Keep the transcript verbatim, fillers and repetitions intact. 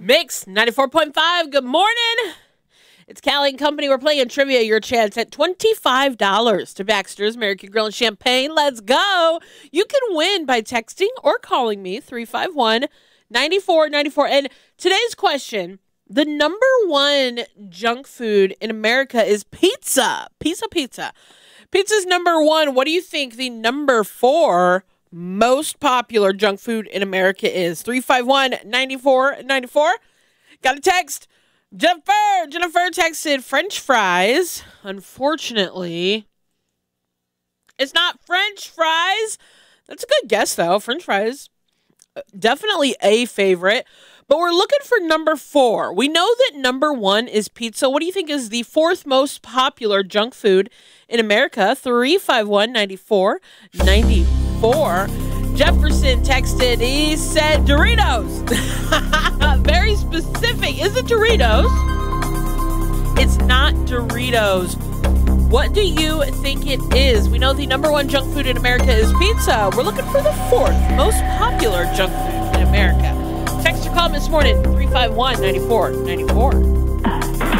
Mix ninety-four point five. Good morning. It's Callie and Company. We're playing trivia. Your chance at twenty-five dollars to Baxter's American Grill and Champagne. Let's go. You can win by texting or calling me three five one, nine four nine four. And today's question, the number one junk food in America is pizza. Pizza, pizza. Pizza's number one. What do you think the number four most popular junk food in America is? three five one, nine four nine four. Got a text. Jennifer, Jennifer texted French fries. Unfortunately, it's not French fries. That's a good guess, though. French fries, definitely a favorite. But we're looking for number four. We know that number one is pizza. What do you think is the fourth most popular junk food in America? three five one, nine four nine four. Jefferson texted. He said Doritos. Very specific. Is it Doritos? It's not Doritos. What do you think it is? We know the number one junk food in America is pizza. We're looking for the fourth most popular junk food in America. Text or call this morning, three five one, nine four nine four.